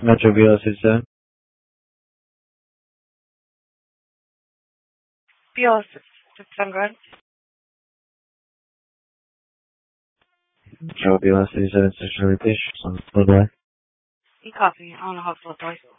Metro BL67. BL67, go ahead. Metro BL67, 6 Relief, on Broadway. You copy. I don't know how to spell it.